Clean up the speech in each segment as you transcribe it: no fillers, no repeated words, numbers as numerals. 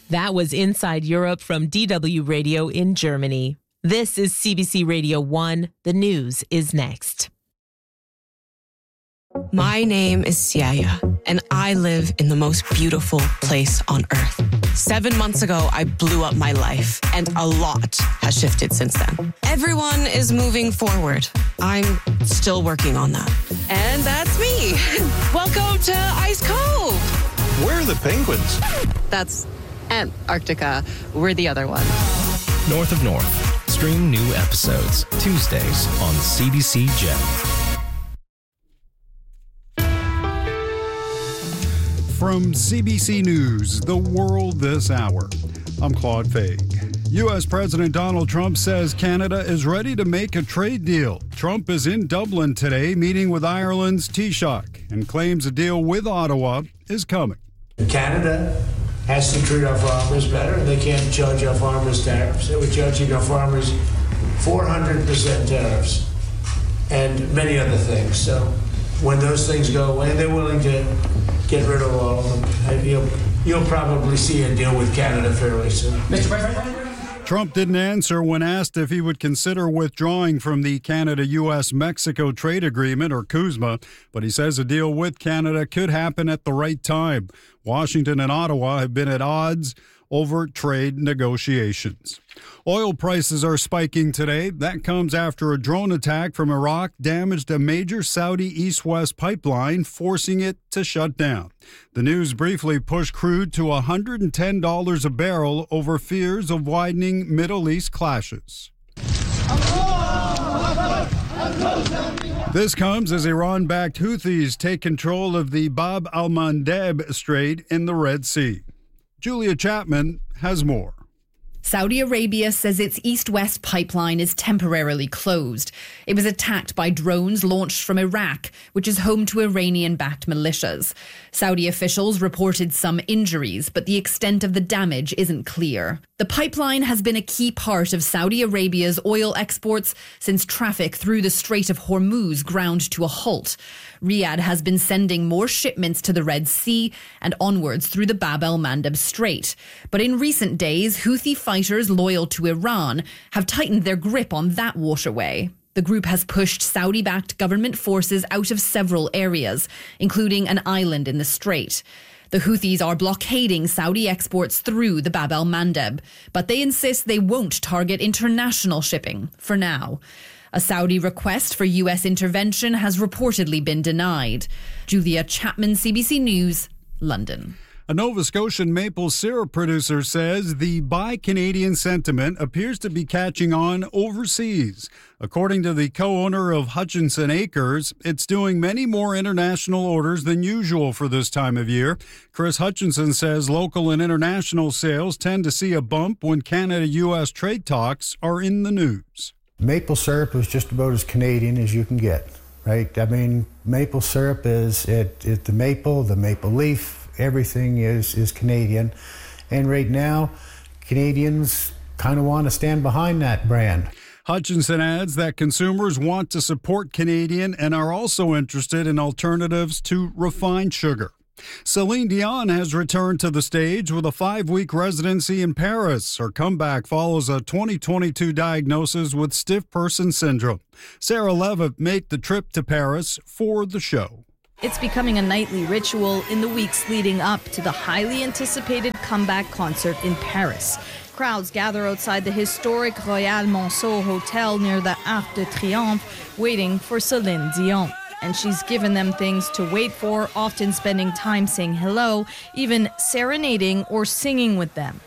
That was Inside Europe from DW Radio in Germany. This is CBC Radio 1. The news is next. My name is Siaya, and I live in the most beautiful place on earth. 7 months ago, I blew up my life, and a lot has shifted since then. Everyone is moving forward. I'm still working on that. And that's me. Welcome to Ice Cove. Where are the penguins? That's Antarctica. We're the other one. North of North. Stream new episodes Tuesdays on CBC Gem. From CBC News, The World This Hour, I'm Claude Faig. U.S. President Donald Trump says Canada is ready to make a trade deal. Trump is in Dublin today meeting with Ireland's Taoiseach and claims a deal with Ottawa is coming. Canada has to treat our farmers better. They can't judge our farmers' tariffs. They were judging our farmers 400% tariffs and many other things. So when those things go away, they're willing to get rid of all of them. You'll probably see a deal with Canada fairly soon. Mr. President. Trump didn't answer when asked if he would consider withdrawing from the Canada-U.S.-Mexico trade agreement, or CUSMA, but he says a deal with Canada could happen at the right time. Washington and Ottawa have been at odds over trade negotiations. Oil prices are spiking today. That comes after a drone attack from Iraq damaged a major Saudi east-west pipeline, forcing it to shut down. The news briefly pushed crude to $110 a barrel over fears of widening Middle East clashes. This comes as Iran-backed Houthis take control of the Bab al-Mandeb Strait in the Red Sea. Julia Chapman has more. Saudi Arabia says its east-west pipeline is temporarily closed. It was attacked by drones launched from Iraq, which is home to Iranian-backed militias. Saudi officials reported some injuries, but the extent of the damage isn't clear. The pipeline has been a key part of Saudi Arabia's oil exports since traffic through the Strait of Hormuz ground to a halt. Riyadh has been sending more shipments to the Red Sea and onwards through the Bab el-Mandeb Strait. But in recent days, Houthi fighters loyal to Iran have tightened their grip on that waterway. The group has pushed Saudi-backed government forces out of several areas, including an island in the strait. The Houthis are blockading Saudi exports through the Bab el-Mandeb, but they insist they won't target international shipping for now. A Saudi request for U.S. intervention has reportedly been denied. Julia Chapman, CBC News, London. A Nova Scotian maple syrup producer says the Buy Canadian sentiment appears to be catching on overseas. According to the co-owner of Hutchinson Acres, it's doing many more international orders than usual for this time of year. Chris Hutchinson says local and international sales tend to see a bump when Canada-U.S. trade talks are in the news. Maple syrup is just about as Canadian as you can get, right? I mean, maple syrup is the maple leaf, everything is Canadian. And right now, Canadians kind of want to stand behind that brand. Hutchinson adds that consumers want to support Canadian and are also interested in alternatives to refined sugar. Celine Dion has returned to the stage with a 5-week residency in Paris. Her comeback follows a 2022 diagnosis with stiff person syndrome. Sarah Levitt made the trip to Paris for the show. It's becoming a nightly ritual in the weeks leading up to the highly anticipated comeback concert in Paris. Crowds gather outside the historic Royal Monceau Hotel near the Arc de Triomphe, waiting for Celine Dion. And she's given them things to wait for, often spending time saying hello, even serenading or singing with them.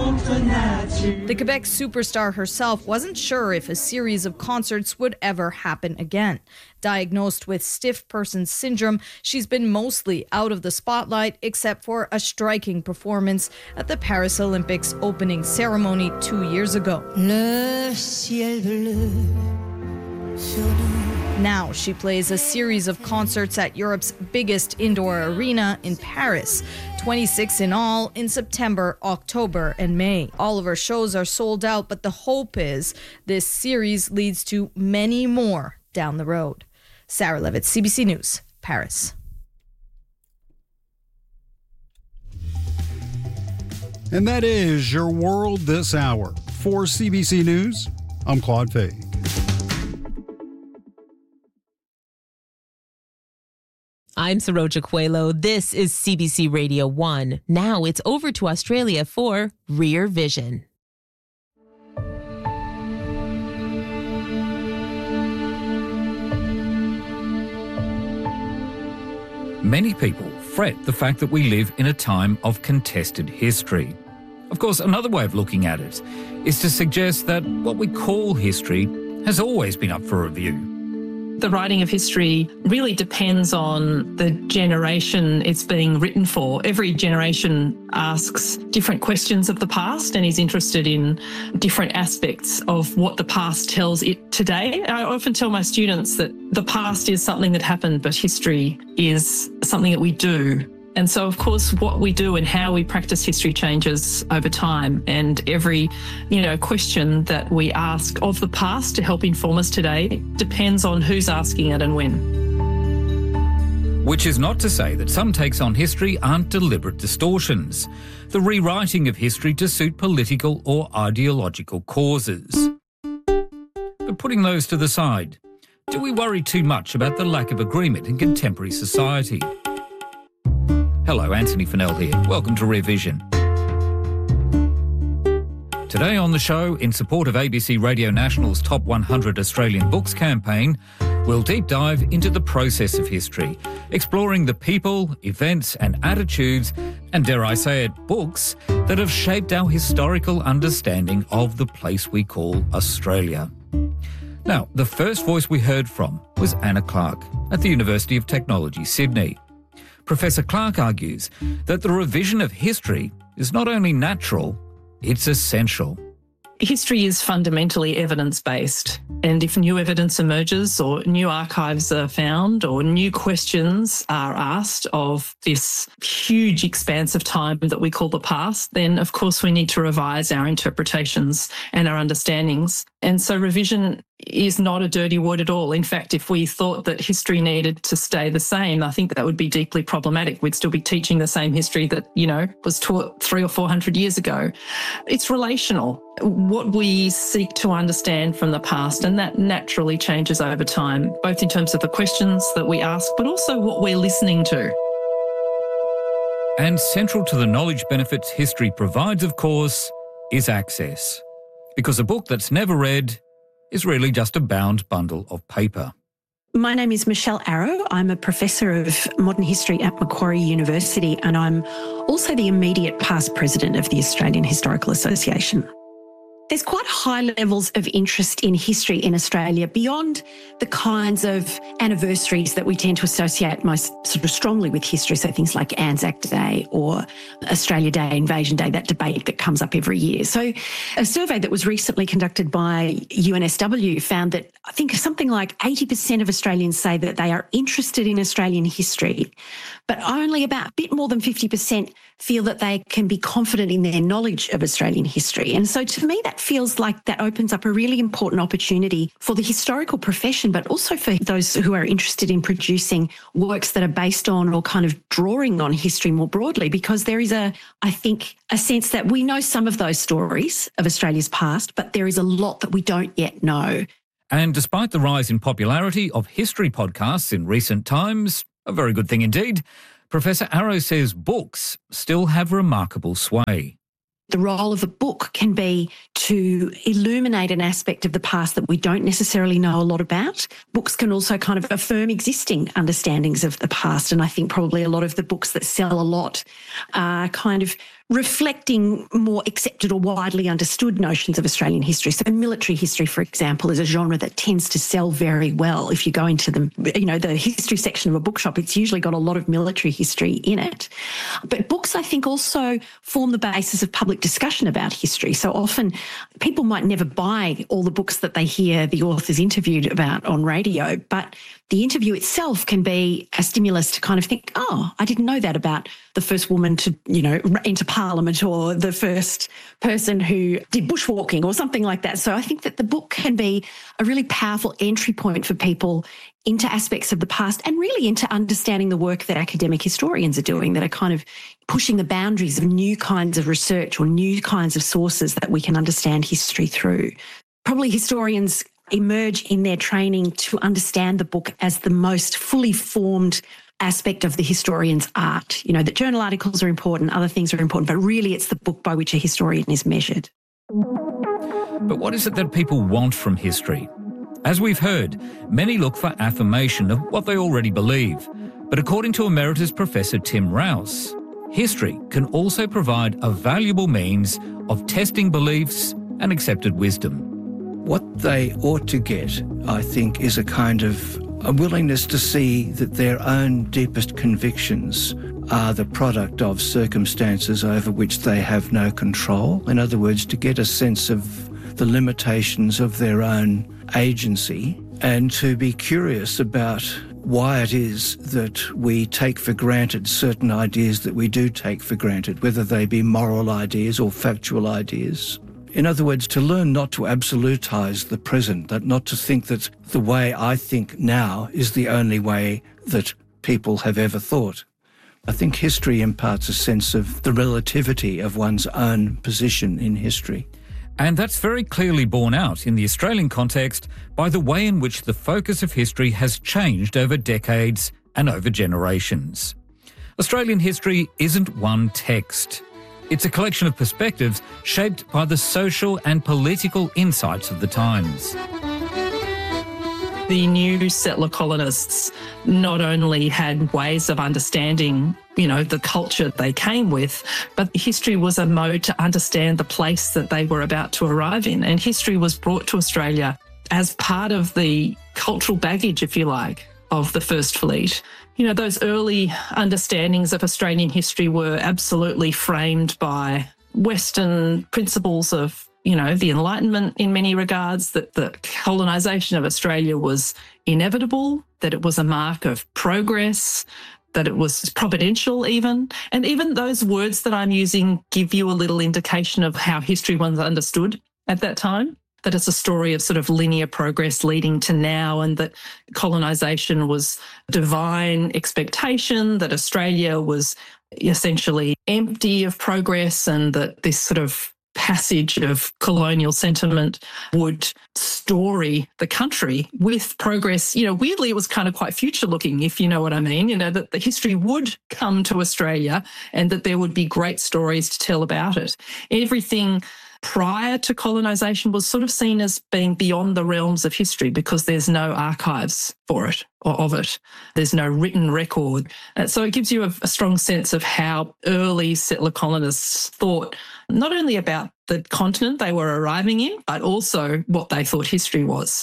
The Quebec superstar herself wasn't sure if a series of concerts would ever happen again. Diagnosed with stiff person syndrome, she's been mostly out of the spotlight, except for a striking performance at the Paris Olympics opening ceremony 2 years ago. Le ciel bleu sur nous. Now she plays a series of concerts at Europe's biggest indoor arena in Paris, 26 in all in September, October, and May. All of her shows are sold out, but the hope is this series leads to many more down the road. Sarah Levitt, CBC News, Paris. And that is your world this hour. For CBC News, I'm Claude Fay. I'm Saroja Coelho. This is CBC Radio 1. Now it's over to Australia for Rear Vision. Many people fret the fact that we live in a time of contested history. Of course, another way of looking at it is to suggest that what we call history has always been up for review. The writing of history really depends on the generation it's being written for. Every generation asks different questions of the past and is interested in different aspects of what the past tells it today. I often tell my students that the past is something that happened, but history is something that we do. And so, of course, what we do and how we practice history changes over time. And every, question that we ask of the past to help inform us today depends on who's asking it and when. Which is not to say that some takes on history aren't deliberate distortions, the rewriting of history to suit political or ideological causes. But putting those to the side, do we worry too much about the lack of agreement in contemporary society? Hello, Anthony Fennell here. Welcome to Rear Vision. Today on the show, in support of ABC Radio National's Top 100 Australian Books campaign, we'll deep dive into the process of history, exploring the people, events and attitudes, and dare I say it, books, that have shaped our historical understanding of the place we call Australia. Now, the first voice we heard from was Anna Clark at the University of Technology, Sydney. Professor Clark argues that the revision of history is not only natural, it's essential. History is fundamentally evidence-based, and if new evidence emerges or new archives are found or new questions are asked of this huge expanse of time that we call the past, then of course we need to revise our interpretations and our understandings. And so revision is not a dirty word at all. In fact, if we thought that history needed to stay the same, I think that would be deeply problematic. We'd still be teaching the same history that, was taught 300 or 400 years ago. It's relational, what we seek to understand from the past, and that naturally changes over time, both in terms of the questions that we ask, but also what we're listening to. And central to the knowledge benefits history provides, of course, is access. Because a book that's never read is really just a bound bundle of paper. My name is Michelle Arrow. I'm a professor of modern history at Macquarie University, and I'm also the immediate past president of the Australian Historical Association. There's quite high levels of interest in history in Australia beyond the kinds of anniversaries that we tend to associate most sort of strongly with history. So things like Anzac Day or Australia Day, Invasion Day, that debate that comes up every year. So a survey that was recently conducted by UNSW found that I think something like 80% of Australians say that they are interested in Australian history, but only about a bit more than 50% feel that they can be confident in their knowledge of Australian history. And so to me, that feels like that opens up a really important opportunity for the historical profession, but also for those who are interested in producing works that are based on or kind of drawing on history more broadly, because there is I think, a sense that we know some of those stories of Australia's past, but there is a lot that we don't yet know. And despite the rise in popularity of history podcasts in recent times, a very good thing indeed, Professor Arrow says books still have remarkable sway. The role of a book can be to illuminate an aspect of the past that we don't necessarily know a lot about. Books can also kind of affirm existing understandings of the past, and I think probably a lot of the books that sell a lot are kind of reflecting more accepted or widely understood notions of Australian history. So military history, for example, is a genre that tends to sell very well. If you go into the history section of a bookshop, it's usually got a lot of military history in it. But books, I think, also form the basis of public discussion about history. So often people might never buy all the books that they hear the authors interviewed about on radio, but the interview itself can be a stimulus to kind of think, oh, I didn't know that about the first woman to, enter Parliament, or the first person who did bushwalking or something like that. So I think that the book can be a really powerful entry point for people into aspects of the past and really into understanding the work that academic historians are doing, that are kind of pushing the boundaries of new kinds of research or new kinds of sources that we can understand history through. Probably historians emerge in their training to understand the book as the most fully formed aspect of the historian's art. That journal articles are important, other things are important, but really it's the book by which a historian is measured. But what is it that people want from history? As we've heard, many look for affirmation of what they already believe. But according to Emeritus Professor Tim Rouse, history can also provide a valuable means of testing beliefs and accepted wisdom. What they ought to get, I think, is a kind of a willingness to see that their own deepest convictions are the product of circumstances over which they have no control. In other words, to get a sense of the limitations of their own agency, and to be curious about why it is that we take for granted certain ideas that we do take for granted, whether they be moral ideas or factual ideas. In other words, to learn not to absolutize the present, that not to think that the way I think now is the only way that people have ever thought. I think history imparts a sense of the relativity of one's own position in history. And that's very clearly borne out in the Australian context by the way in which the focus of history has changed over decades and over generations. Australian history isn't one text. It's a collection of perspectives shaped by the social and political insights of the times. The new settler colonists not only had ways of understanding, the culture they came with, but history was a mode to understand the place that they were about to arrive in. And history was brought to Australia as part of the cultural baggage, if you like, of the First Fleet. Those early understandings of Australian history were absolutely framed by Western principles of, the Enlightenment in many regards, that the colonisation of Australia was inevitable, that it was a mark of progress, that it was providential even. And even those words that I'm using give you a little indication of how history was understood at that time. That it's a story of sort of linear progress leading to now, and that colonisation was divine expectation, that Australia was essentially empty of progress, and that this sort of passage of colonial sentiment would story the country with progress. Weirdly, it was kind of quite future-looking, if you know what I mean, that the history would come to Australia and that there would be great stories to tell about it. Everything prior to colonisation was sort of seen as being beyond the realms of history because there's no archives for it or of it. There's no written record. So it gives you a strong sense of how early settler colonists thought not only about the continent they were arriving in, but also what they thought history was.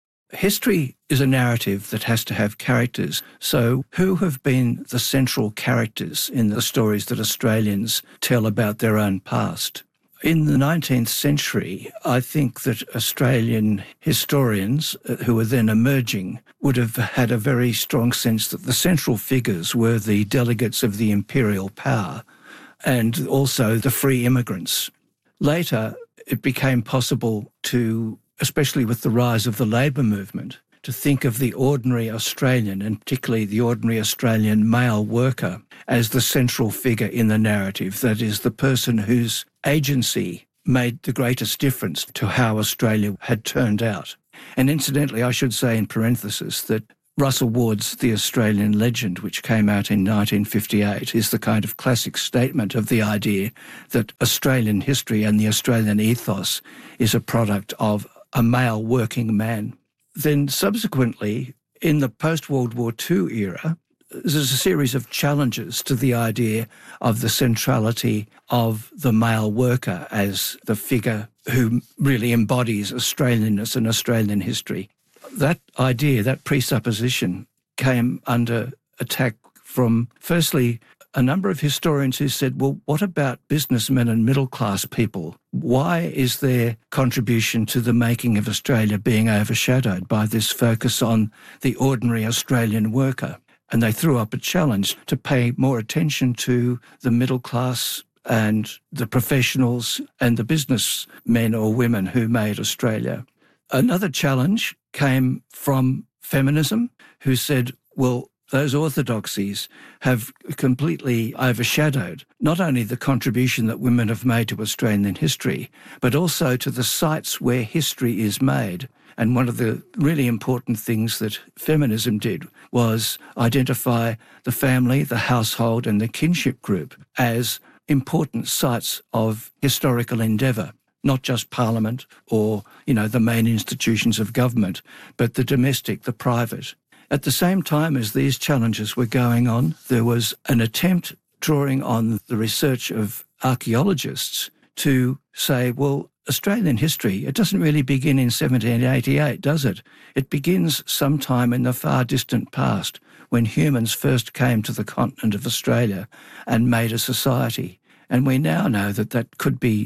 History is a narrative that has to have characters. So who have been the central characters in the stories that Australians tell about their own past? In the 19th century, I think that Australian historians who were then emerging would have had a very strong sense that the central figures were the delegates of the imperial power and also the free immigrants. Later, it became possible to, especially with the rise of the labour movement, to think of the ordinary Australian, and particularly the ordinary Australian male worker, as the central figure in the narrative. That is, the person whose agency made the greatest difference to how Australia had turned out. And incidentally, I should say in parenthesis that Russell Ward's The Australian Legend, which came out in 1958, is the kind of classic statement of the idea that Australian history and the Australian ethos is a product of a male working man. Then subsequently, in the post-World War II era, there's a series of challenges to the idea of the centrality of the male worker as the figure who really embodies Australianness and Australian history. That idea, that presupposition, came under attack from, firstly, a number of historians who said, well, what about businessmen and middle-class people? Why is their contribution to the making of Australia being overshadowed by this focus on the ordinary Australian worker? And they threw up a challenge to pay more attention to the middle class and the professionals and the businessmen or women who made Australia. Another challenge came from feminism, who said, well, those orthodoxies have completely overshadowed not only the contribution that women have made to Australian history, but also to the sites where history is made. And one of the really important things that feminism did was identify the family, the household, and the kinship group as important sites of historical endeavour. Not just Parliament or, the main institutions of government, but the domestic, the private. At the same time as these challenges were going on, there was an attempt drawing on the research of archaeologists to say, well, Australian history, it doesn't really begin in 1788, does it? It begins sometime in the far distant past when humans first came to the continent of Australia and made a society. And we now know that that could be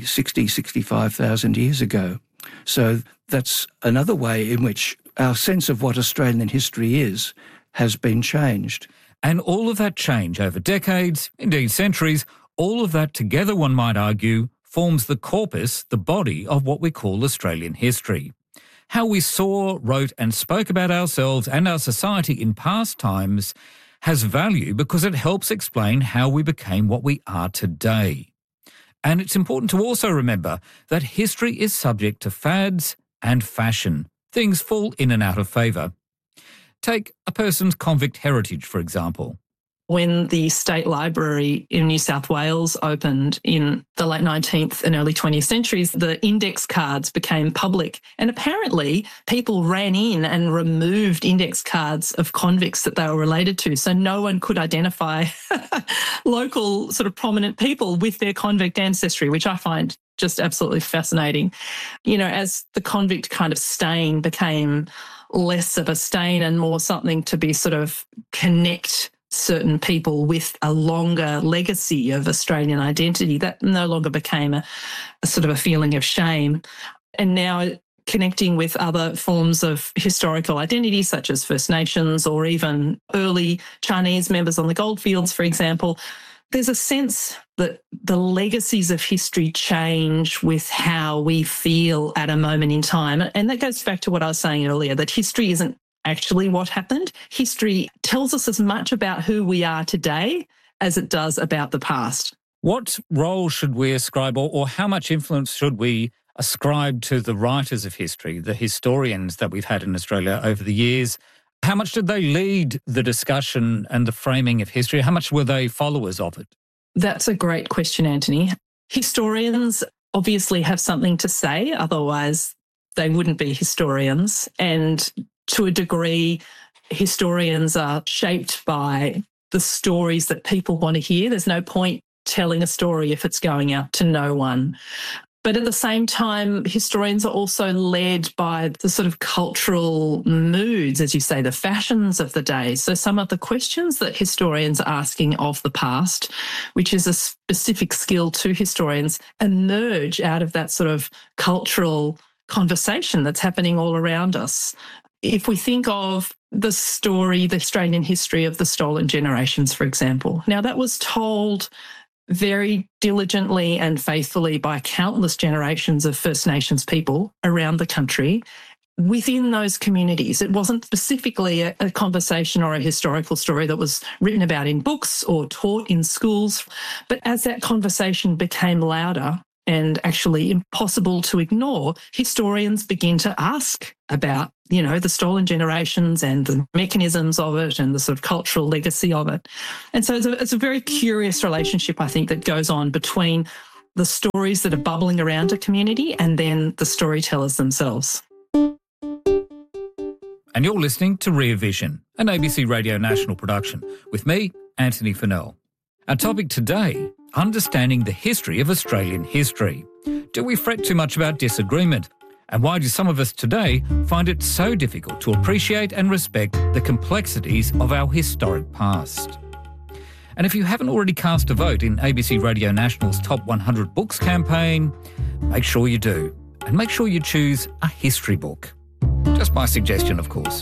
65,000 years ago. So that's another way in which our sense of what Australian history is has been changed. And all of that change over decades, indeed centuries, all of that together, one might argue, forms the corpus, the body of what we call Australian history. How we saw, wrote and spoke about ourselves and our society in past times has value because it helps explain how we became what we are today. And it's important to also remember that history is subject to fads and fashion. Things fall in and out of favour. Take a person's convict heritage, for example. When the State Library in New South Wales opened in the late 19th and early 20th centuries, the index cards became public. And apparently people ran in and removed index cards of convicts that they were related to. So no one could identify local sort of prominent people with their convict ancestry, which I find just absolutely fascinating. As the convict kind of stain became less of a stain and more something to be sort of connect certain people with a longer legacy of Australian identity, that no longer became a sort of a feeling of shame. And now connecting with other forms of historical identity, such as First Nations or even early Chinese members on the goldfields, for example, there's a sense that the legacies of history change with how we feel at a moment in time. And that goes back to what I was saying earlier, that history isn't actually what happened. History tells us as much about who we are today as it does about the past. What role should we ascribe, or how much influence should we ascribe to the writers of history, the historians that we've had in Australia over the years? How much did they lead the discussion and the framing of history? How much were they followers of it? That's a great question, Anthony. Historians obviously have something to say, otherwise they wouldn't be historians. And to a degree, historians are shaped by the stories that people want to hear. There's no point telling a story if it's going out to no one. But at the same time, historians are also led by the sort of cultural moods, as you say, the fashions of the day. So some of the questions that historians are asking of the past, which is a specific skill to historians, emerge out of that sort of cultural conversation that's happening all around us. If we think of the story, the Australian history of the stolen generations, for example, now that was told very diligently and faithfully by countless generations of First Nations people around the country within those communities. It wasn't specifically a conversation or a historical story that was written about in books or taught in schools. But as that conversation became louder and actually impossible to ignore, historians begin to ask about, the stolen generations and the mechanisms of it and the sort of cultural legacy of it. And so it's a very curious relationship, I think, that goes on between the stories that are bubbling around a community and then the storytellers themselves. And you're listening to Rear Vision, an ABC Radio National production, with me, Anthony Fennell. Our topic today, understanding the history of Australian history. Do we fret too much about disagreement? And why do some of us today find it so difficult to appreciate and respect the complexities of our historic past? And if you haven't already cast a vote in ABC Radio National's Top 100 Books campaign, make sure you do. And make sure you choose a history book. Just my suggestion, of course.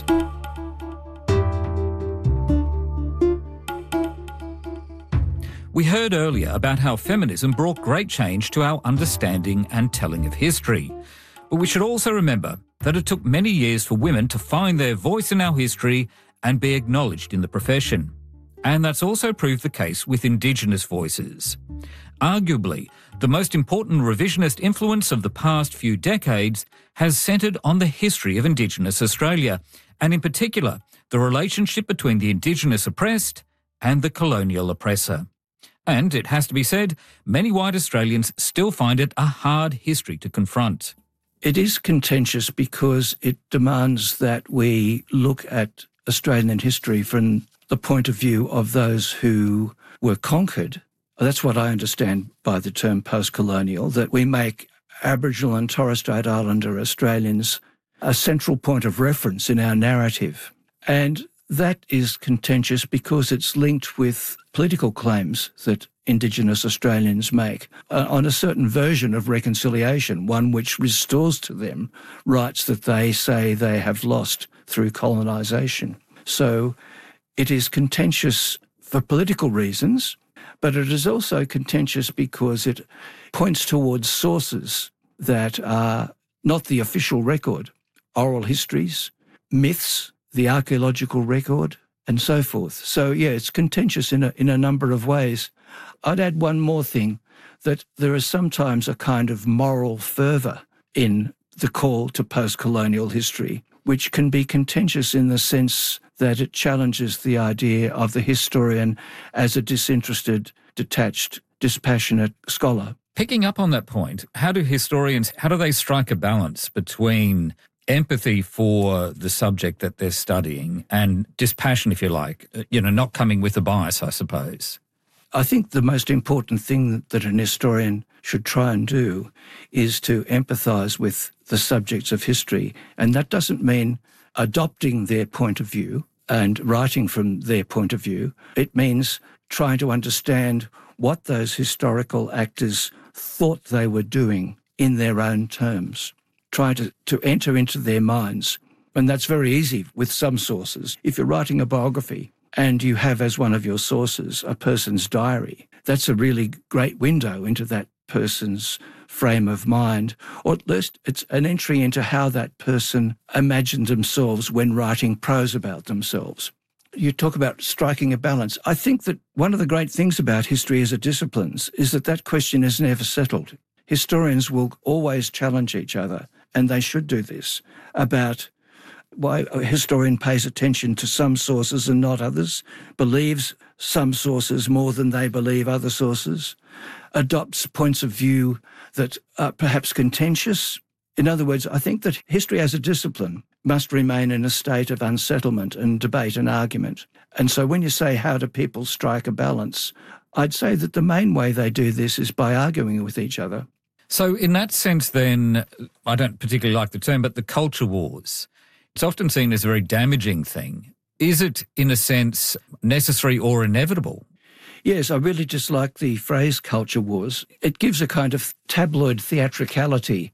We heard earlier about how feminism brought great change to our understanding and telling of history. But we should also remember that it took many years for women to find their voice in our history and be acknowledged in the profession. And that's also proved the case with Indigenous voices. Arguably, the most important revisionist influence of the past few decades has centred on the history of Indigenous Australia, and in particular, the relationship between the Indigenous oppressed and the colonial oppressor. And, it has to be said, many white Australians still find it a hard history to confront. It is contentious because it demands that we look at Australian history from the point of view of those who were conquered. That's what I understand by the term post-colonial, that we make Aboriginal and Torres Strait Islander Australians a central point of reference in our narrative. And that is contentious because it's linked with political claims that Indigenous Australians make on a certain version of reconciliation, one which restores to them rights that they say they have lost through colonisation. So it is contentious for political reasons, but it is also contentious because it points towards sources that are not the official record, oral histories, myths, the archaeological record, and so forth. So, yeah, it's contentious in a number of ways. I'd add one more thing, that there is sometimes a kind of moral fervour in the call to post-colonial history, which can be contentious in the sense that it challenges the idea of the historian as a disinterested, detached, dispassionate scholar. Picking up on that point, how do they strike a balance between empathy for the subject that they're studying and dispassion, if you like, not coming with a bias, I suppose? I think the most important thing that an historian should try and do is to empathise with the subjects of history. And that doesn't mean adopting their point of view and writing from their point of view. It means trying to understand what those historical actors thought they were doing in their own terms. Try to enter into their minds. And that's very easy with some sources. If you're writing a biography and you have as one of your sources a person's diary, that's a really great window into that person's frame of mind, or at least it's an entry into how that person imagined themselves when writing prose about themselves. You talk about striking a balance. I think that one of the great things about history as a discipline is that question is never settled. Historians will always challenge each other, and they should do this, about why a historian pays attention to some sources and not others, believes some sources more than they believe other sources, adopts points of view that are perhaps contentious. In other words, I think that history as a discipline must remain in a state of unsettlement and debate and argument. And so when you say how do people strike a balance, I'd say that the main way they do this is by arguing with each other. So in that sense then, I don't particularly like the term, but the culture wars, it's often seen as a very damaging thing. Is it, in a sense, necessary or inevitable? Yes, I really dislike the phrase culture wars. It gives a kind of tabloid theatricality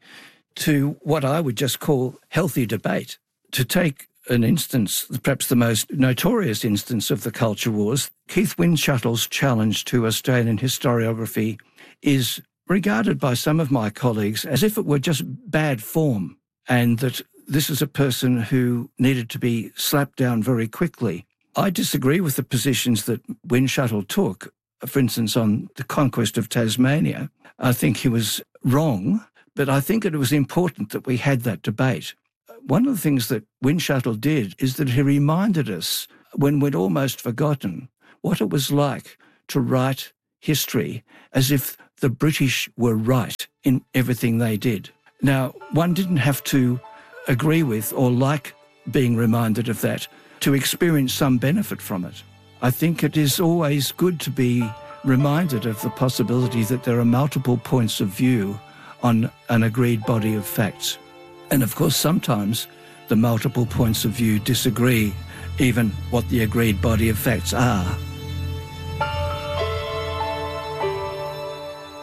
to what I would just call healthy debate. To take an instance, perhaps the most notorious instance of the culture wars, Keith Windschuttle's challenge to Australian historiography is regarded by some of my colleagues as if it were just bad form, and that this is a person who needed to be slapped down very quickly. I disagree with the positions that Windschuttle took. For instance, on the conquest of Tasmania, I think he was wrong, but I think it was important that we had that debate. One of the things that Windschuttle did is that he reminded us, when we'd almost forgotten, what it was like to write history as if the British were right in everything they did. Now, one didn't have to agree with or like being reminded of that to experience some benefit from it. I think it is always good to be reminded of the possibility that there are multiple points of view on an agreed body of facts. And of course, sometimes the multiple points of view disagree even what the agreed body of facts are.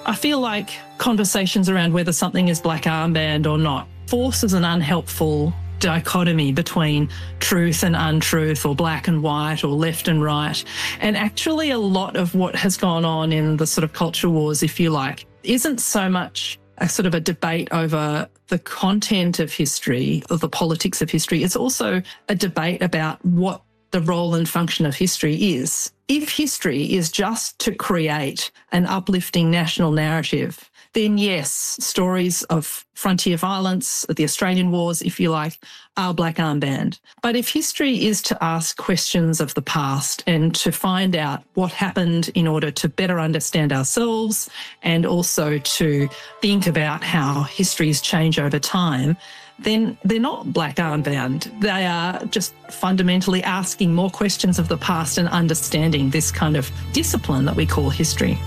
I feel like conversations around whether something is black armband or not forces an unhelpful dichotomy between truth and untruth, or black and white, or left and right. And actually a lot of what has gone on in the sort of culture wars, if you like, isn't so much a sort of a debate over the content of history or the politics of history. It's also a debate about what the role and function of history is. If history is just to create an uplifting national narrative, then yes, stories of frontier violence, the Australian Wars, if you like, are black armband. But if history is to ask questions of the past and to find out what happened in order to better understand ourselves, and also to think about how histories change over time, then they're not black armband. They are just fundamentally asking more questions of the past and understanding this kind of discipline that we call history.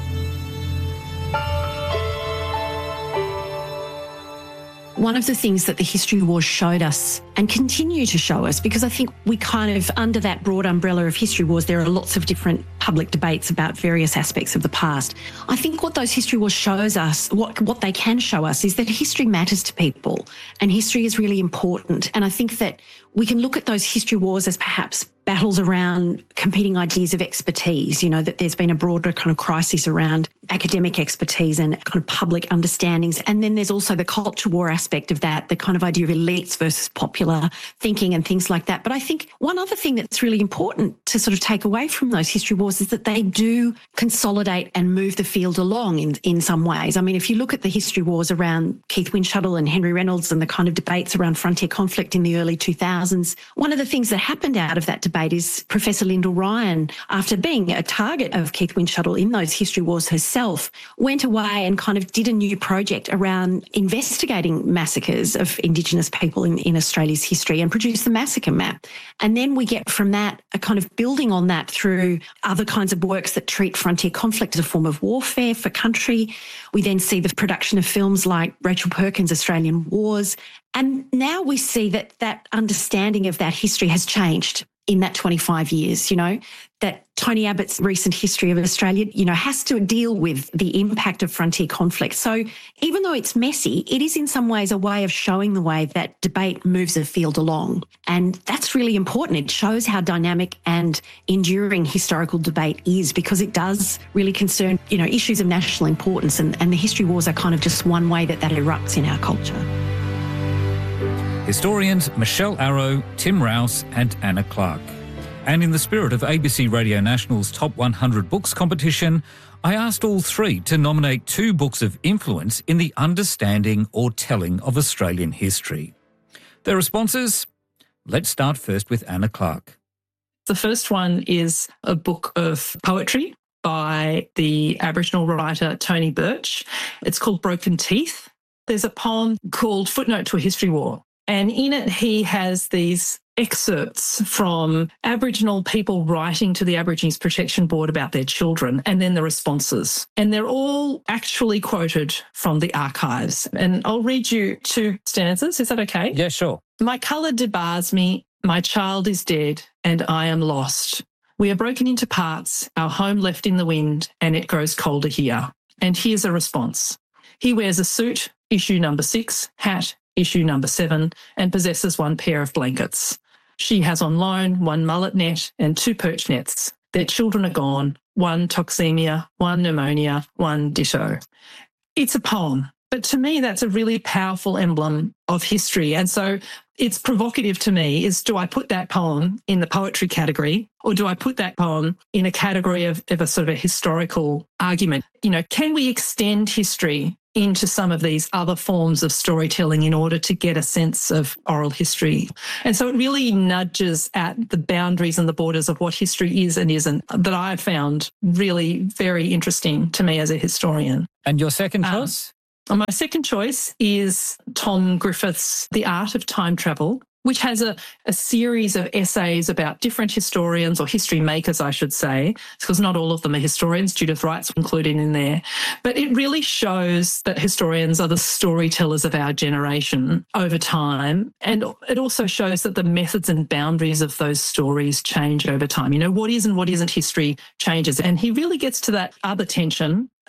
One of the things that the History Wars showed us and continue to show us, because I think we kind of, under that broad umbrella of History Wars, there are lots of different public debates about various aspects of the past. I think what those History Wars shows us, what they can show us, is that history matters to people and history is really important. And I think that we can look at those History Wars as perhaps battles around competing ideas of expertise, you know, that there's been a broader kind of crisis around academic expertise and kind of public understandings. And then there's also the culture war aspect of that, the kind of idea of elites versus popular thinking and things like that. But I think one other thing that's really important to sort of take away from those History Wars is that they do consolidate and move the field along in some ways. I mean, if you look at the History Wars around Keith Windschuttle and Henry Reynolds and the kind of debates around frontier conflict in the early 2000s, one of the things that happened out of that debate is Professor Lyndall Ryan, after being a target of Keith Windschuttle in those History Wars herself, went away and kind of did a new project around investigating massacres of Indigenous people in Australia's history and produced the massacre map. And then we get from that a kind of building on that through other kinds of works that treat frontier conflict as a form of warfare for country. We then see the production of films like Rachel Perkins' Australian Wars. And now we see that that understanding of that history has changed in that 25 years, you know, that Tony Abbott's recent history of Australia, you know, has to deal with the impact of frontier conflict. So even though it's messy, it is in some ways a way of showing the way that debate moves a field along. And that's really important. It shows how dynamic and enduring historical debate is, because it does really concern, you know, issues of national importance. And the History Wars are kind of just one way that erupts in our culture. Historians Michelle Arrow, Tim Rouse and Anna Clark. And in the spirit of ABC Radio National's Top 100 Books competition, I asked all three to nominate 2 books of influence in the understanding or telling of Australian history. Their responses? Let's start first with Anna Clark. The first one is a book of poetry by the Aboriginal writer Tony Birch. It's called Broken Teeth. There's a poem called Footnote to a History War. And in it, he has these excerpts from Aboriginal people writing to the Aborigines Protection Board about their children, and then the responses. And they're all actually quoted from the archives. And I'll read you 2 stanzas. Is that okay? Yeah, sure. My colour debars me, my child is dead, and I am lost. We are broken into parts, our home left in the wind, and it grows colder here. And here's a response. He wears a suit, issue number 6, hat, issue number 7, and possesses 1 pair of blankets. She has on loan 1 mullet net and 2 perch nets. Their children are gone, 1 toxemia, 1 pneumonia, 1 ditto. It's a poem, but to me that's a really powerful emblem of history. And so it's provocative to me is, do I put that poem in the poetry category, or do I put that poem in a category of a sort of a historical argument? You know, can we extend history into some of these other forms of storytelling in order to get a sense of oral history? And so it really nudges at the boundaries and the borders of what history is and isn't, that I've found really very interesting to me as a historian. And your second choice? My second choice is Tom Griffith's The Art of Time Travel, which has a series of essays about different historians, or history makers, I should say, because not all of them are historians. Judith Wright's included in there. But it really shows that historians are the storytellers of our generation over time. And it also shows that the methods and boundaries of those stories change over time. You know, what is and what isn't history changes. And he really gets to that other tension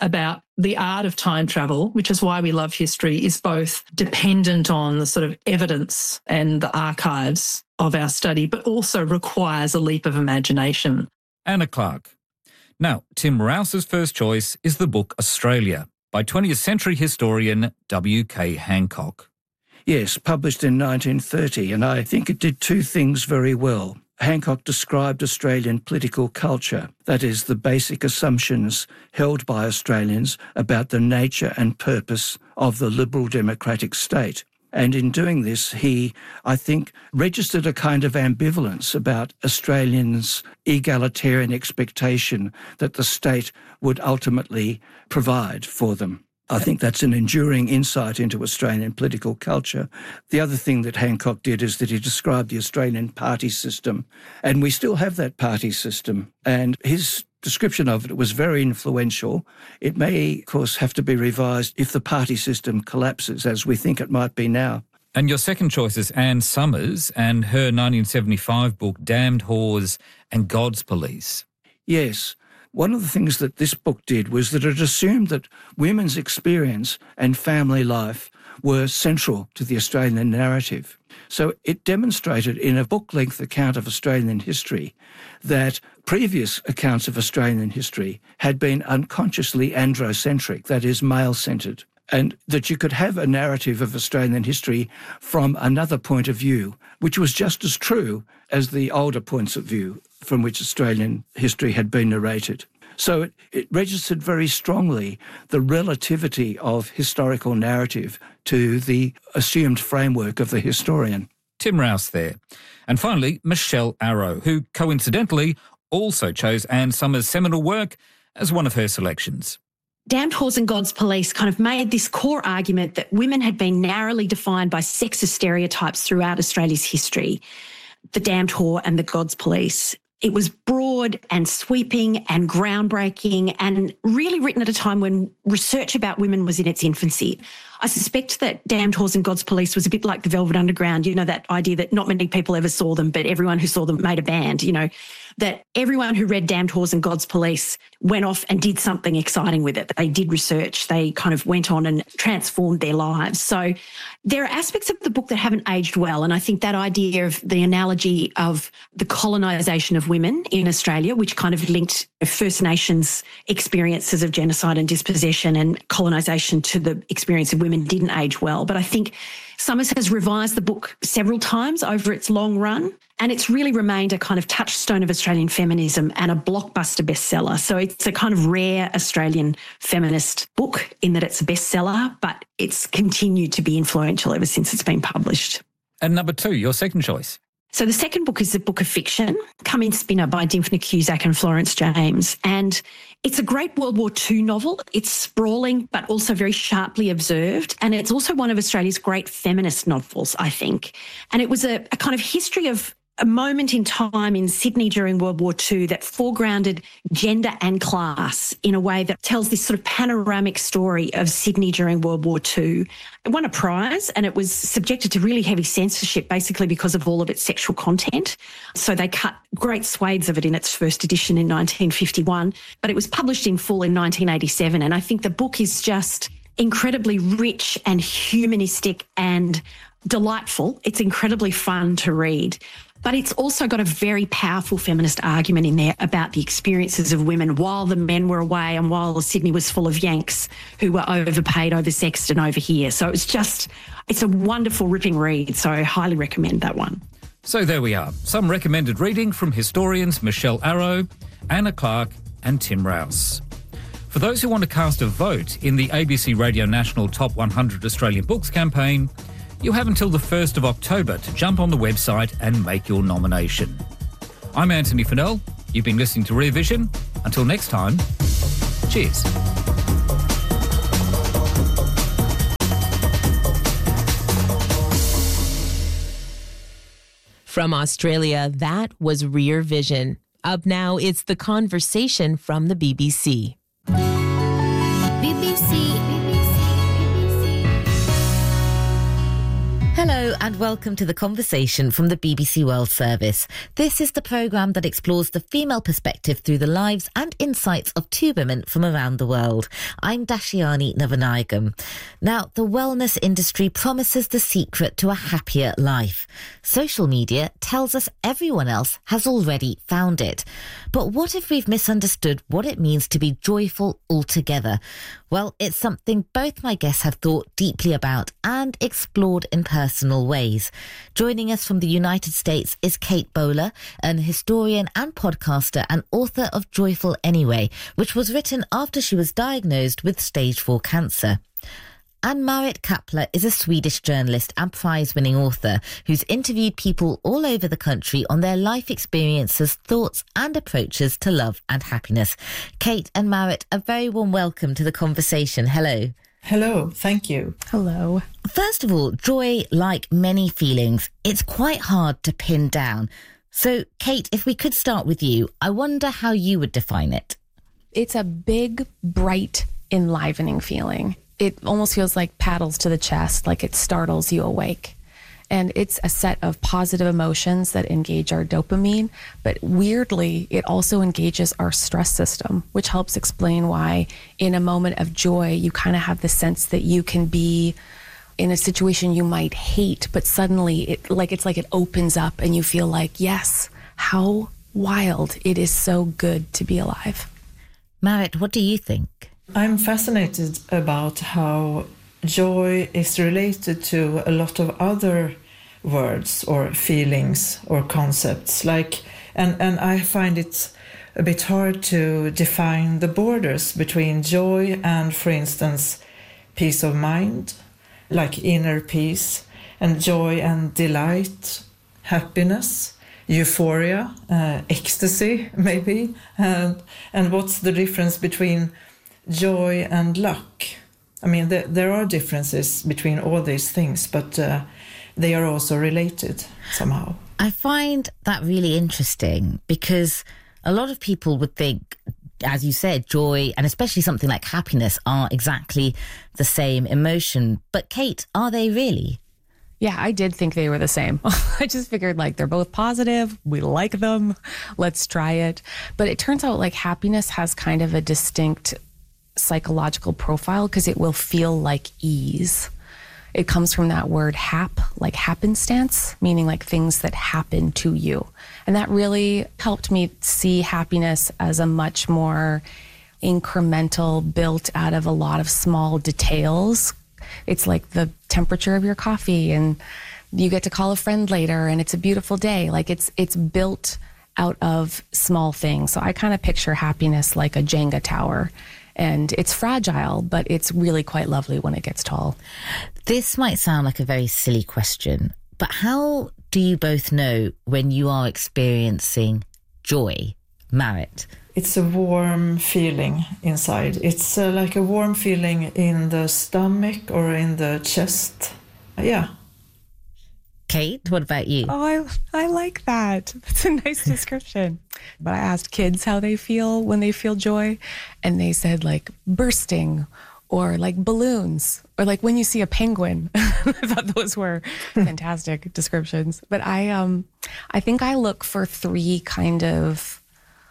about the art of time travel, which is why we love history, is both dependent on the sort of evidence and the archives of our study, but also requires a leap of imagination. Anna Clark. Now, Tim Rouse's first choice is the book Australia by 20th century historian W.K. Hancock. Yes, published in 1930, and I think it did two things very well. Hancock described Australian political culture, that is, the basic assumptions held by Australians about the nature and purpose of the liberal democratic state. And in doing this, he, I think, registered a kind of ambivalence about Australians' egalitarian expectation that the state would ultimately provide for them. I think that's an enduring insight into Australian political culture. The other thing that Hancock did is that he described the Australian party system, and we still have that party system. And his description of it was very influential. It may, of course, have to be revised if the party system collapses, as we think it might be now. And your second choice is Anne Summers and her 1975 book, Damned Whores and God's Police. Yes. One of the things that this book did was that it assumed that women's experience and family life were central to the Australian narrative. So it demonstrated in a book-length account of Australian history that previous accounts of Australian history had been unconsciously androcentric, that is, male-centred, and that you could have a narrative of Australian history from another point of view, which was just as true as the older points of view from which Australian history had been narrated. So it registered very strongly the relativity of historical narrative to the assumed framework of the historian. Tim Rouse there. And finally, Michelle Arrow, who coincidentally also chose Anne Summers' seminal work as one of her selections. Damned Whores and God's Police kind of made this core argument that women had been narrowly defined by sexist stereotypes throughout Australia's history. The Damned Whore and the God's Police. It was broad and sweeping and groundbreaking and really written at a time when research about women was in its infancy. I suspect that Damned Whores and God's Police was a bit like the Velvet Underground, you know, that idea that not many people ever saw them, but everyone who saw them made a band, you know, that everyone who read Damned Whores and God's Police went off and did something exciting with it. They did research. They kind of went on and transformed their lives. So there are aspects of the book that haven't aged well. And I think that idea of the analogy of the colonisation of women in Australia, which kind of linked First Nations experiences of genocide and dispossession and colonisation to the experience of women, didn't age well. But I think Summers has revised the book several times over its long run, and it's really remained a kind of touchstone of Australian feminism and a blockbuster bestseller. So it's a kind of rare Australian feminist book in that it's a bestseller, but it's continued to be influential ever since it's been published. And number two, your second choice. So the second book is a book of fiction, Come In Spinner by Dymphna Cusack and Florence James. And it's a great World War II novel. It's sprawling, but also very sharply observed. And it's also one of Australia's great feminist novels, I think. And it was a kind of history of a moment in time in Sydney during World War II that foregrounded gender and class in a way that tells this sort of panoramic story of Sydney during World War II. It won a prize and it was subjected to really heavy censorship basically because of all of its sexual content. So they cut great swathes of it in its first edition in 1951, but it was published in full in 1987. And I think the book is just incredibly rich and humanistic and delightful. It's incredibly fun to read. But it's also got a very powerful feminist argument in there about the experiences of women while the men were away and while Sydney was full of Yanks who were overpaid, oversexed and over here. So it's a wonderful, ripping read. So I highly recommend that one. So there we are. Some recommended reading from historians Michelle Arrow, Anna Clark and Tim Rouse. For those who want to cast a vote in the ABC Radio National Top 100 Australian Books campaign, you have until the 1st of October to jump on the website and make your nomination. I'm Anthony Fennell. You've been listening to Rear Vision. Until next time, cheers. From Australia, that was Rear Vision. Up now, it's The Conversation from the BBC. Hello, and welcome to The Conversation from the BBC World Service. This is the programme that explores the female perspective through the lives and insights of two women from around the world. I'm Dashiani Navanayagam. Now, the wellness industry promises the secret to a happier life. Social media tells us everyone else has already found it. But what if we've misunderstood what it means to be joyful altogether? Well, it's something both my guests have thought deeply about and explored in personal ways. Joining us from the United States is Kate Bowler, an historian and podcaster and author of Joyful Anyway, which was written after she was diagnosed with stage 4 cancer. And Marit Kapler is a Swedish journalist and prize-winning author who's interviewed people all over the country on their life experiences, thoughts and approaches to love and happiness. Kate and Marit, a very warm welcome to The Conversation. Hello. Hello, thank you. Hello. First of all, joy, like many feelings, it's quite hard to pin down. So, Kate, if we could start with you, I wonder how you would define it. It's a big, bright, enlivening feeling. It almost feels like paddles to the chest, like it startles you awake. And it's a set of positive emotions that engage our dopamine, but weirdly, it also engages our stress system, which helps explain why in a moment of joy, you kind of have the sense that you can be in a situation you might hate, but suddenly it's like it opens up and you feel like, yes, how wild. It is so good to be alive. Marit, what do you think? I'm fascinated about how joy is related to a lot of other words or feelings or concepts. And I find it a bit hard to define the borders between joy and, for instance, peace of mind, like inner peace, and joy and delight, happiness, euphoria, ecstasy, maybe. And what's the difference between joy and luck? I mean, there are differences between all these things, but they are also related somehow. I find that really interesting because a lot of people would think, as you said, joy and especially something like happiness are exactly the same emotion. But Kate, are they really? Yeah, I did think they were the same. I just figured they're both positive. We like them. Let's try it. But it turns out happiness has kind of a distinct psychological profile because it will feel like ease. It comes from that word hap, like happenstance, meaning things that happen to you. And that really helped me see happiness as a much more incremental, built out of a lot of small details. It's like the temperature of your coffee and you get to call a friend later and it's a beautiful day. It's built out of small things. So I kind of picture happiness like a Jenga tower. And it's fragile, but it's really quite lovely when it gets tall. This might sound like a very silly question, but how do you both know when you are experiencing joy, Marit? It's a warm feeling inside. It's like a warm feeling in the stomach or in the chest. Yeah. Kate, what about you? Oh, I like that. That's a nice description. But I asked kids how they feel when they feel joy, and they said bursting or balloons or when you see a penguin. I thought those were fantastic descriptions. But I think I look for three kind of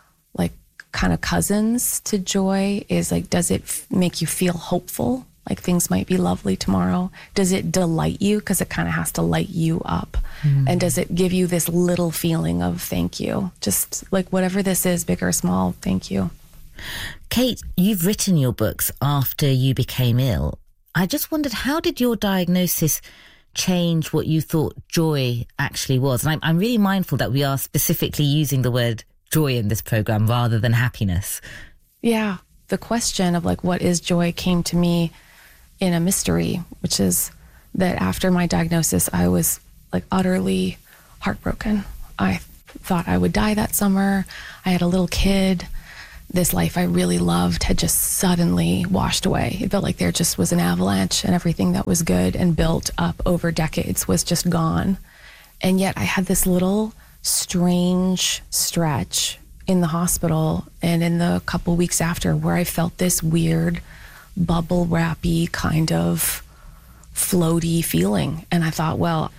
cousins to joy. Is does it make you feel hopeful? Things might be lovely tomorrow. Does it delight you? Because it kind of has to light you up. And does it give you this little feeling of thank you? Just whatever this is, big or small, thank you. Kate, you've written your books after you became ill. I just wondered, how did your diagnosis change what you thought joy actually was? And I'm really mindful that we are specifically using the word joy in this program rather than happiness. Yeah. The question of what is joy came to me in a mystery, which is that after my diagnosis, I was utterly heartbroken. I thought I would die that summer. I had a little kid. This life I really loved had just suddenly washed away. It felt like there just was an avalanche and everything that was good and built up over decades was just gone. And yet I had this little strange stretch in the hospital and in the couple weeks after where I felt this weird bubble wrappy kind of floaty feeling. And I thought, well,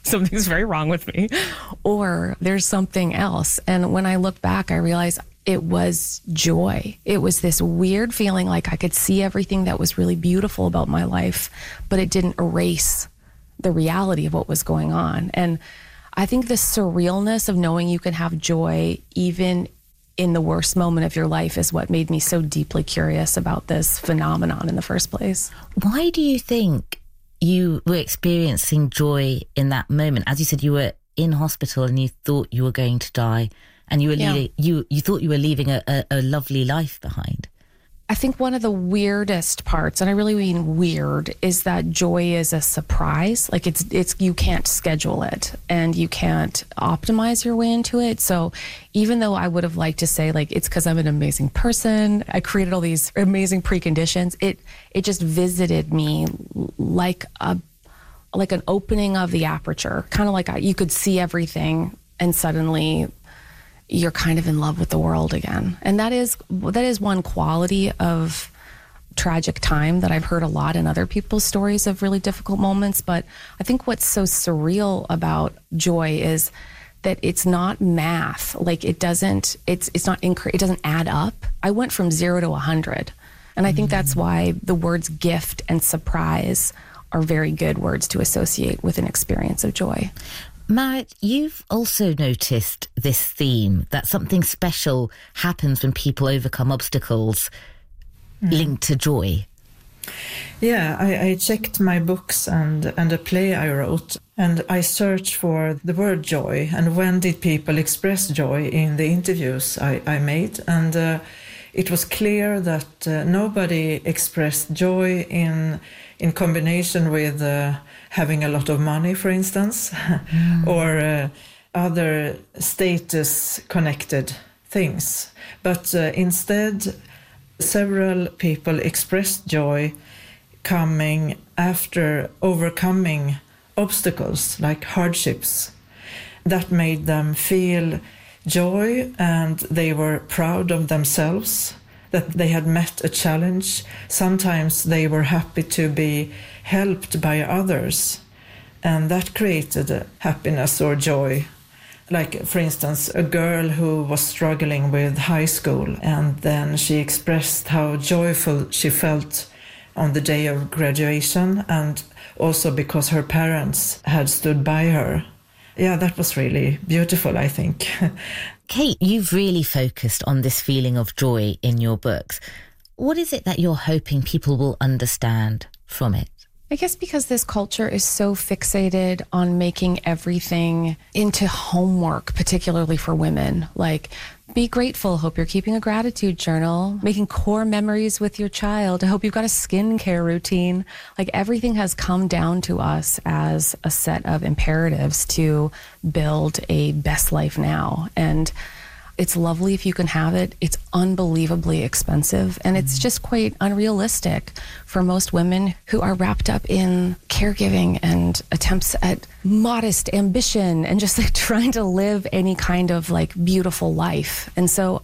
something's very wrong with me, or there's something else. And when I look back, I realize it was joy. It was this weird feeling like I could see everything that was really beautiful about my life, but it didn't erase the reality of what was going on. And I think the surrealness of knowing you can have joy even in the worst moment of your life is what made me so deeply curious about this phenomenon in the first place. Why do you think you were experiencing joy in that moment? As you said, you were in hospital and you thought you were going to die, and you were you thought you were leaving a lovely life behind. I think one of the weirdest parts, and I really mean weird, is that joy is a surprise. Like it's you can't schedule it and you can't optimize your way into it. So even though I would have liked to say like it's because I'm an amazing person, I created all these amazing preconditions, it just visited me like an opening of the aperture, kind of like you could see everything and suddenly you're kind of in love with the world again. And that is one quality of tragic time that I've heard a lot in other people's stories of really difficult moments. But I think what's so surreal about joy is that it's not math. Like it doesn't add up. I went from 0 to 100. And I think that's why the words gift and surprise are very good words to associate with an experience of joy. Marit, you've also noticed this theme, that something special happens when people overcome obstacles linked to joy. Yeah, I checked my books and a play I wrote, and I searched for the word joy and when did people express joy in the interviews I made. And it was clear that nobody expressed joy in combination with having a lot of money, for instance, or other status-connected things. But instead, several people expressed joy coming after overcoming obstacles like hardships. That made them feel joy, and they were proud of themselves, that they had met a challenge. Sometimes they were happy to be helped by others, and that created happiness or joy. Like, for instance, a girl who was struggling with high school, and then she expressed how joyful she felt on the day of graduation, and also because her parents had stood by her. Yeah, that was really beautiful, I think. Kate, you've really focused on this feeling of joy in your books. What is it that you're hoping people will understand from it? I guess because this culture is so fixated on making everything into homework, particularly for women. Like, be grateful, hope you're keeping a gratitude journal, making core memories with your child, I hope you've got a skincare routine. Like, everything has come down to us as a set of imperatives to build a best life now. And it's lovely if you can have it. It's unbelievably expensive, and it's just quite unrealistic for most women who are wrapped up in caregiving and attempts at modest ambition and just like trying to live any kind of like beautiful life. And so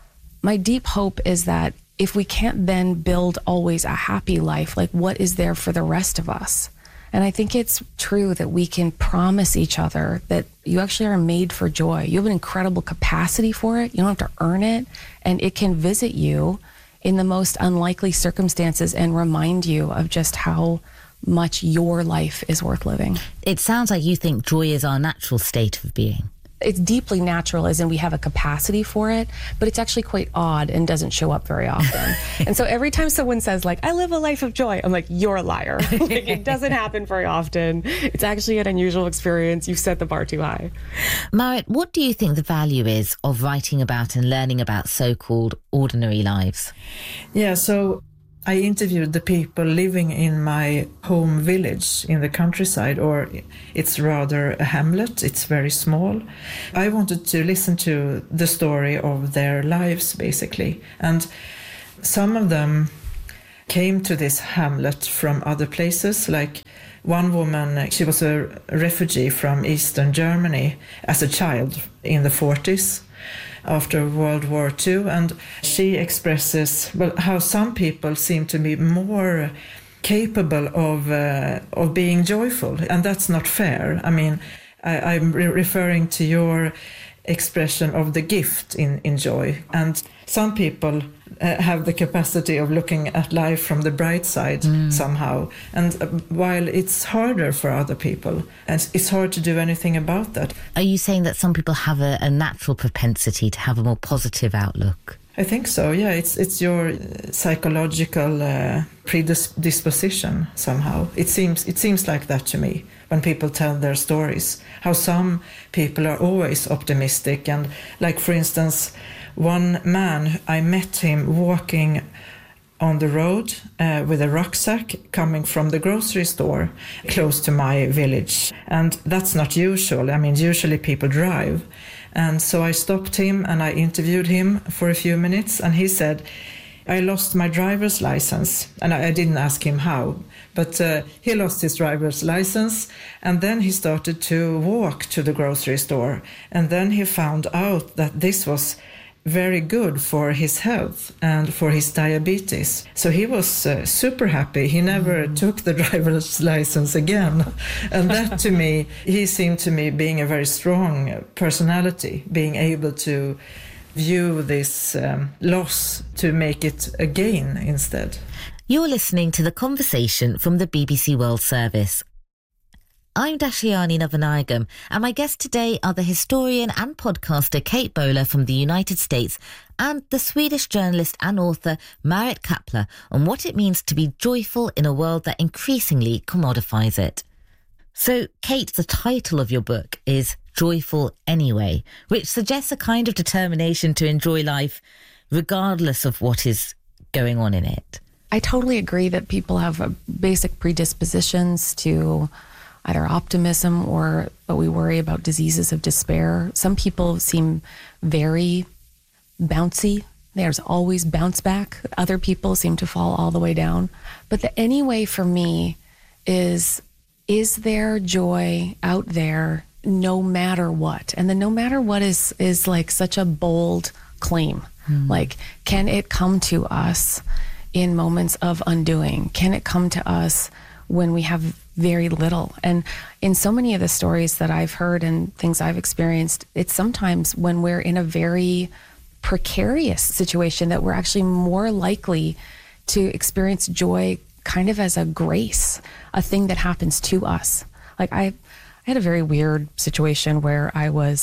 my deep hope is that if we can't then build always a happy life, like what is there for the rest of us? And I think it's true that we can promise each other that you actually are made for joy. You have an incredible capacity for it. You don't have to earn it. And it can visit you in the most unlikely circumstances and remind you of just how much your life is worth living. It sounds like you think joy is our natural state of being. It's deeply natural, as in we have a capacity for it, but it's actually quite odd and doesn't show up very often. And so every time someone says, like, I live a life of joy, I'm like, you're a liar. Like, it doesn't happen very often. It's actually an unusual experience. You've set the bar too high. Marit, what do you think the value is of writing about and learning about so-called ordinary lives? Yeah, so I interviewed the people living in my home village in the countryside, or it's rather a hamlet. It's very small. I wanted to listen to the story of their lives, basically. And some of them came to this hamlet from other places. Like one woman, she was a refugee from Eastern Germany as a child in the 40s. After World War II, and she expresses, well, how some people seem to be more capable of being joyful, and that's not fair. I mean, I'm referring to your expression of the gift in joy, and some people have the capacity of looking at life from the bright side somehow, and while it's harder for other people, and it's hard to do anything about that. Are you saying that some people have a natural propensity to have a more positive outlook? I think so, yeah. It's your psychological predisposition somehow. It seems like that to me when people tell their stories, how some people are always optimistic. And like, for instance, one man, I met him walking on the road with a rucksack coming from the grocery store close to my village. And that's not usual. I mean, usually people drive. And so I stopped him and I interviewed him for a few minutes, and he said, I lost my driver's license. And I didn't ask him how, but he lost his driver's license, and then he started to walk to the grocery store. And then he found out that this was very good for his health and for his diabetes. So he was super happy. He never took the driver's license again. And that, to me, he seemed to me being a very strong personality, being able to view this loss to make it a gain instead. You're listening to The Conversation from the BBC World Service. I'm Dashiani Navanayagam, and my guests today are the historian and podcaster Kate Bowler from the United States and the Swedish journalist and author Marit Kapla on what it means to be joyful in a world that increasingly commodifies it. So, Kate, the title of your book is Joyful Anyway, which suggests a kind of determination to enjoy life regardless of what is going on in it. I totally agree that people have basic predispositions to either optimism or what we worry about, diseases of despair. Some people seem very bouncy. There's always bounce back. Other people seem to fall all the way down. But the anyway for me is there joy out there no matter what? And the no matter what is like such a bold claim. Like, can it come to us in moments of undoing? Can it come to us when we have very little? And in so many of the stories that I've heard and things I've experienced, it's sometimes when we're in a very precarious situation that we're actually more likely to experience joy kind of as a grace, a thing that happens to us. Like I had a very weird situation where I was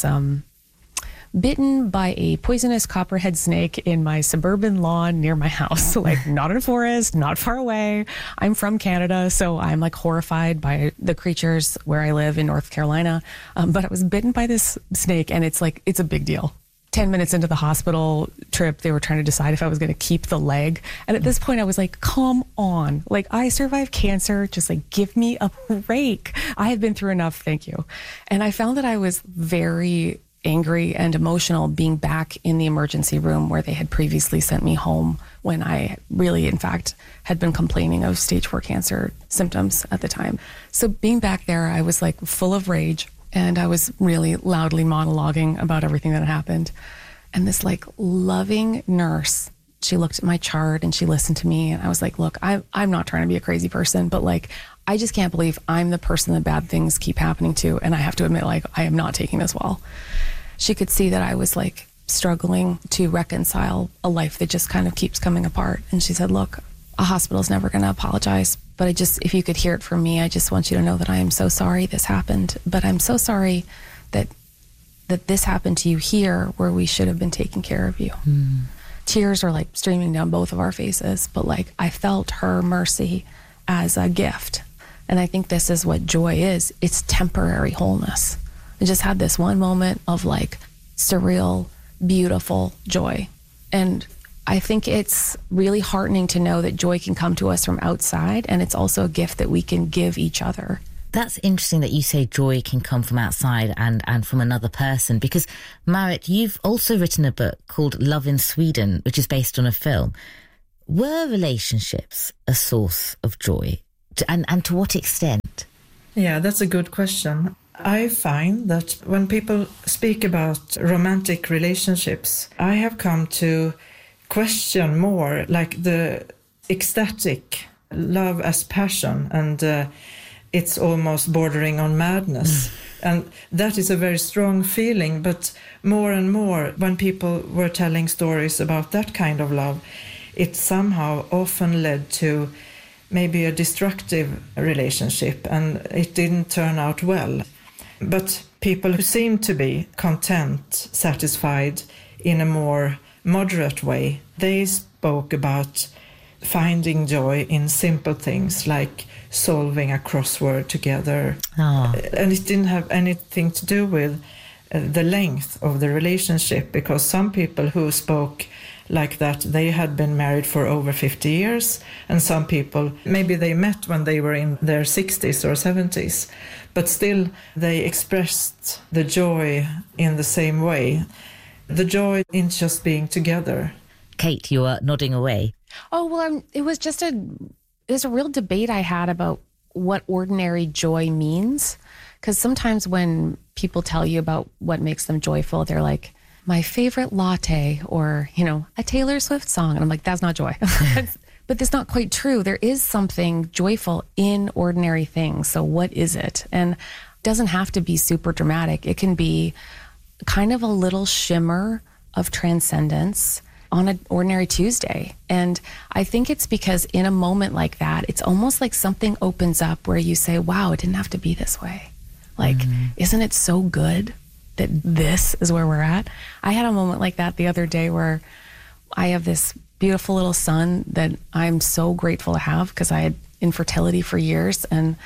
bitten by a poisonous copperhead snake in my suburban lawn near my house. Like, not in a forest, not far away. I'm from Canada, so I'm like horrified by the creatures where I live in North Carolina. But I was bitten by this snake, and it's a big deal. 10 minutes into the hospital trip, they were trying to decide if I was going to keep the leg. And at this point, I was like, come on. Like, I survived cancer. Just like, give me a break. I have been through enough. Thank you. And I found that I was very angry and emotional being back in the emergency room where they had previously sent me home when I really, in fact, had been complaining of stage 4 cancer symptoms at the time. So being back there, I was like full of rage, and I was really loudly monologuing about everything that had happened. And this like loving nurse, she looked at my chart and she listened to me, and I was like, look, I'm not trying to be a crazy person, but like, I just can't believe I'm the person that bad things keep happening to, and I have to admit, like, I am not taking this well. She could see that I was like struggling to reconcile a life that just kind of keeps coming apart. And she said, look, a hospital's never going to apologize, but if you could hear it from me, I just want you to know that I am so sorry this happened, but I'm so sorry that this happened to you here where we should have been taking care of you. Tears are like streaming down both of our faces, but like I felt her mercy as a gift. And I think this is what joy is. It's temporary wholeness. I just had this one moment of like surreal, beautiful joy. And I think it's really heartening to know that joy can come to us from outside, and it's also a gift that we can give each other. That's interesting that you say joy can come from outside and from another person, because Marit, you've also written a book called Love in Sweden, which is based on a film. Were relationships a source of joy? And to what extent? Yeah, that's a good question. I find that when people speak about romantic relationships, I have come to question more like the ecstatic love as passion, and it's almost bordering on madness. And that is a very strong feeling, but more and more, when people were telling stories about that kind of love, it somehow often led to maybe a destructive relationship, and it didn't turn out well. But people who seemed to be content, satisfied in a more moderate way, they spoke about finding joy in simple things like solving a crossword together. And it didn't have anything to do with the length of the relationship, because some people who spoke like that, they had been married for over 50 years, and some people, maybe they met when they were in their 60s or 70s, but still they expressed the joy in the same way. The joy in just being together. Kate, you are nodding away. Oh, well, it was a real debate I had about what ordinary joy means. Because sometimes when people tell you about what makes them joyful, they're like, my favorite latte, or, a Taylor Swift song. And I'm like, that's not joy. But that's not quite true. There is something joyful in ordinary things. So what is it? And it doesn't have to be super dramatic. It can be kind of a little shimmer of transcendence on an ordinary Tuesday. And I think it's because in a moment like that, it's almost like something opens up where you say, wow, it didn't have to be this way. Like, isn't it so good that this is where we're at? I had a moment like that the other day where I have this beautiful little son that I'm so grateful to have, because I had infertility for years. And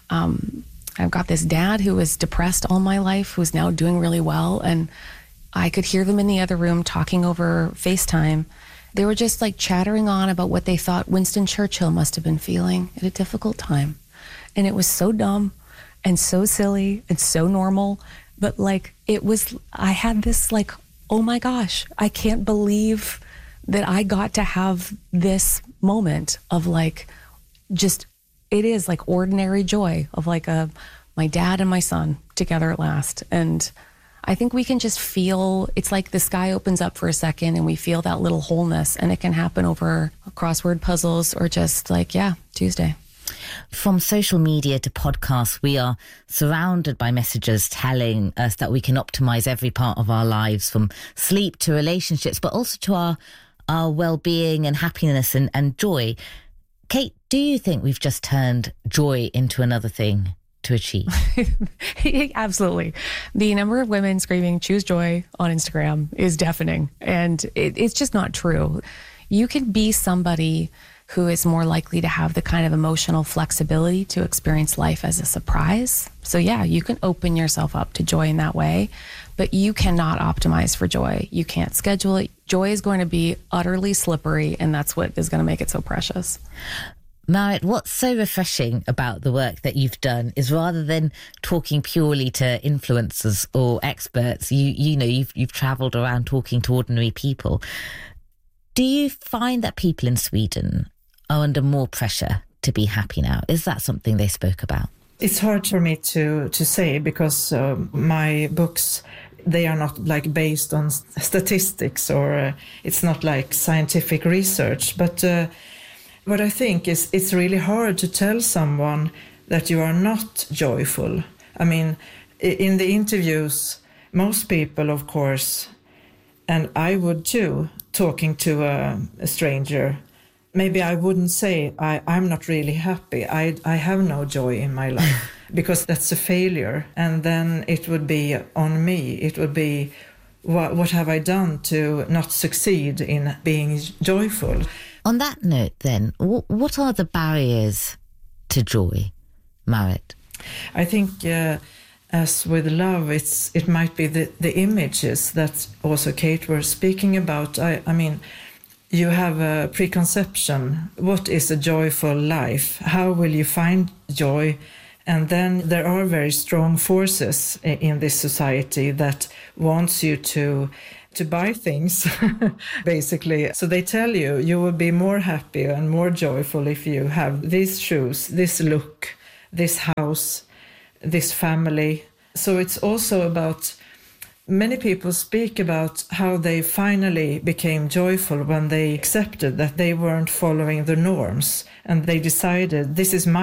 I've got this dad who was depressed all my life, who's now doing really well. And I could hear them in the other room talking over FaceTime. They were just like chattering on about what they thought Winston Churchill must have been feeling at a difficult time. And it was so dumb and so silly and so normal. But like, I had this like, oh my gosh, I can't believe that I got to have this moment of like, just, it is like ordinary joy of like my dad and my son together at last. And I think we can just feel, it's like the sky opens up for a second and we feel that little wholeness, and it can happen over crossword puzzles or just like, Tuesday. From social media to podcasts, we are surrounded by messages telling us that we can optimize every part of our lives, from sleep to relationships, but also to our well-being and happiness and joy. Kate, do you think we've just turned joy into another thing to achieve? Absolutely. The number of women screaming "choose joy" on Instagram is deafening, and it's just not true. You can be somebody who is more likely to have the kind of emotional flexibility to experience life as a surprise. So you can open yourself up to joy in that way, but you cannot optimize for joy. You can't schedule it. Joy is going to be utterly slippery, and that's what is going to make it so precious. Marit, what's so refreshing about the work that you've done is, rather than talking purely to influencers or experts, you've travelled around talking to ordinary people. Do you find that people in Sweden are under more pressure to be happy now? Is that something they spoke about? It's hard for me to say, because my books, they are not like based on statistics, or it's not like scientific research. But what I think is, it's really hard to tell someone that you are not joyful. I mean, in the interviews, most people, of course, and I would too, talking to a stranger, maybe I wouldn't say, I'm not really happy. I have no joy in my life, because that's a failure. And then it would be on me. It would be, what have I done to not succeed in being joyful? On that note then, what are the barriers to joy, Marit? I think as with love, it might be the images that also Kate were speaking about. I mean, you have a preconception. What is a joyful life? How will you find joy? And then there are very strong forces in this society that wants you to buy things, basically. So they tell you will be more happy and more joyful if you have these shoes, this look, this house, this family. So it's also about Many people speak about how they finally became joyful when they accepted that they weren't following the norms and they decided, this is my